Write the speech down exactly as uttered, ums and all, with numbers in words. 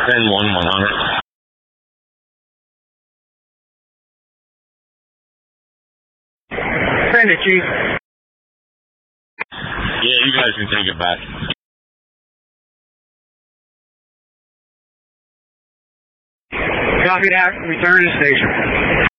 ten one one hundred. Send it, Chief. Yeah, you guys can take it back. Copy that. Return to station.